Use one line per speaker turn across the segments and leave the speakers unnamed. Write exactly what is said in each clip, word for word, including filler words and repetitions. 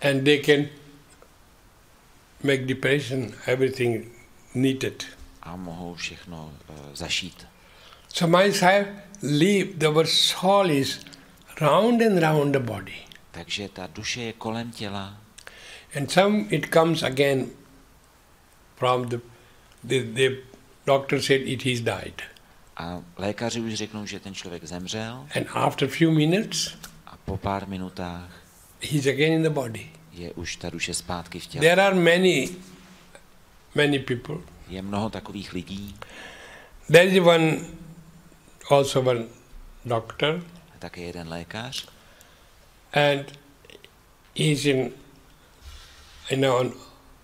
And they can make depression, everything knitted.
A mohou všechno uh, zašít.
So my Sahib leave, our soul is round and round the body.
Takže ta duše je kolem těla.
And some it comes again from the, the, the doctor said it is died.
A lékaři už řeknou, že ten člověk zemřel.
And after few minutes,
a po pár minutách
he's again in the body.
Je už ta duše zpátky v těle.
There are many, many people.
Je mnoho takových lidí.
There is one, also one doctor.
Také jeden lékař.
And he's in, you know,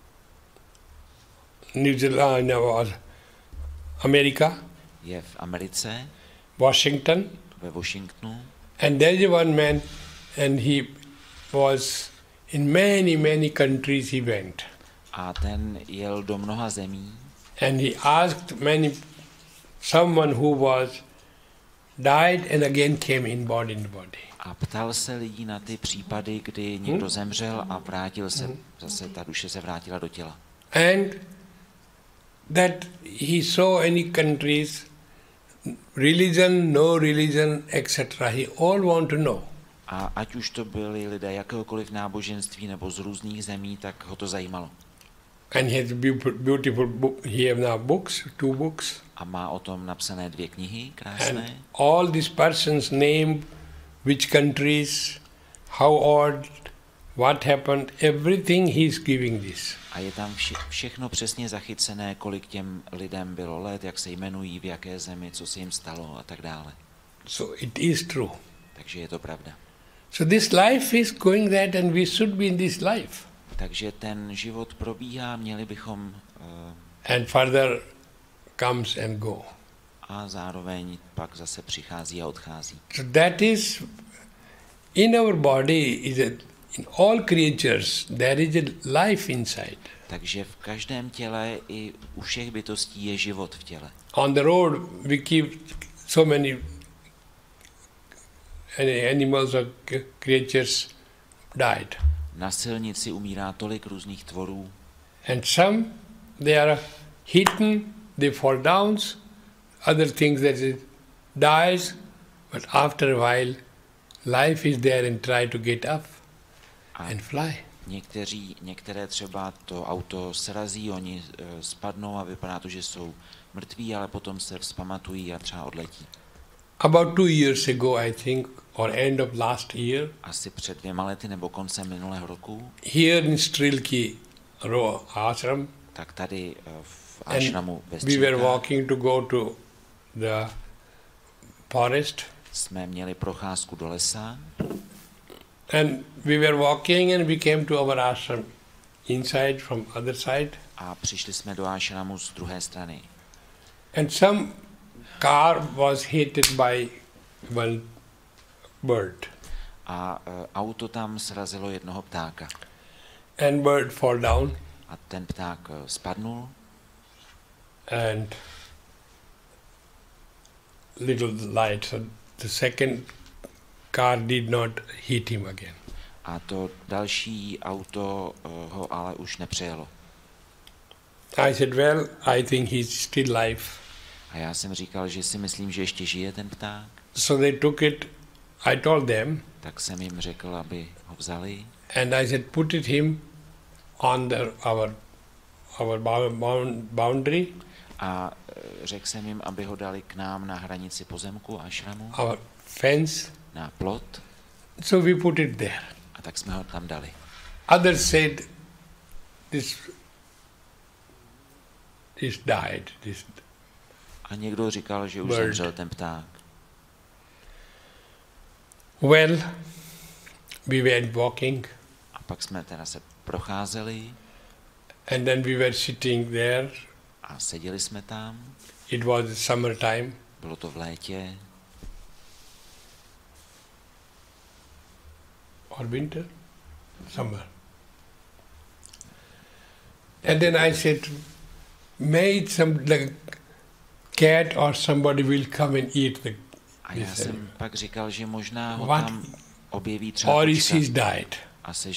New Zealand, you know, America.
Je v Americe.
Washington.
Ve Washingtonu.
And there is one man, and he was in many, many countries he went.
A ten jel do mnoha zemí.
And he asked many, someone who was died and again came in body in the body.
A ptal se lidí na ty případy, kdy někdo
hmm?
zemřel a vrátil se, hmm. zase ta duše se vrátila do těla.
And that he saw any countries, religion, no religion, et cetera. He all want to know.
A ať už to byli lidé jakéhokoliv náboženství nebo z různých zemí, tak ho to zajímalo.
And he has beautiful book. He have now books, two books.
A má o tom napsané dvě knihy, krásné.
And all these persons name, which countries, how old, what happened, everything he is giving this.
A je tam vše, všechno přesně zachycené, kolik těm lidem bylo let, jak se jmenují, v jaké zemi, co se jim stalo a tak dále.
So it is true.
Takže je to pravda.
So this life is going that and we should be in this life.
Takže ten život probíhá, měli bychom uh,
and further comes and go.
A zároveň pak zase přichází a odchází.
So that is in our body, is a, in all creatures there is a life inside.
Takže v každém těle i u všech bytostí je život v těle.
On the road we keep so many animals or creatures died.
Na silnici umírá tolik různých tvorů.
And some they are hidden, they fall down, other things that it dies, but after a while life is there and try to get up and fly.
Někteří, některé třeba to auto srazí, oni uh, spadnou a vypadá to, že jsou mrtví, ale potom se vzpamatují a třeba odletí.
About two years ago, I think, or end of last year,
asi před dvěma lety nebo koncem minulého roku,
here in Strilki ashram,
tak tady uh, v ashramu ve
we were walking to go to the forest.
Jsme měli procházku do lesa.
And we were walking and we came to our ashram inside from other side.
A přišli jsme do ashramu z druhé strany.
And some car was hit by one bird.
A uh, auto tam srazilo jednoho ptáka.
And bird fall down.
A ten pták uh, spadnul.
And little light. So the second car did not hit him again.
A to další auto uh, ho ale už nepřejelo.
I said, well, I think he's still alive.
A já jsem říkal, že si myslím, že ještě žije ten pták.
So they took it, I told them.
Tak jsem jim řekl, aby ho vzali.
And I said, put it him on the, our, our boundary.
A řekl jsem jim, aby ho dali k nám na hranici pozemku ashramu.
Our fence.
Na plot.
So we put it there.
A tak jsme ho tam dali.
Others said, this, this died. This
a někdo říkal, že už bird. Zemřel ten pták.
Well, we went walking.
A pak jsme teda se procházeli.
And then we were sitting there.
A seděli jsme tam.
It was summer time.
Bylo to v létě.
Or winter? Summer. And then I said, may some the cat or somebody will come and eat the.
A já jsem pak říkal, že možná ho
what?
Tam objeví třeba
or
kočka.
is he died.
A, se,